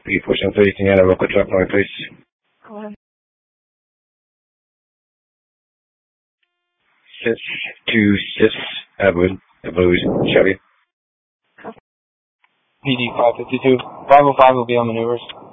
P473, can you have a local truck for me, please? Go ahead. 626 Edward, the Blues, Chevy. PD 552. 505 will be on maneuvers.